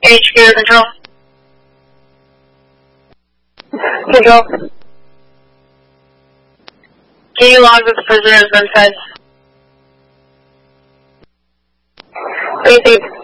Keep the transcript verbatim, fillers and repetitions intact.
H Q control. Control. Can you log that the prisoner has been fed? Received.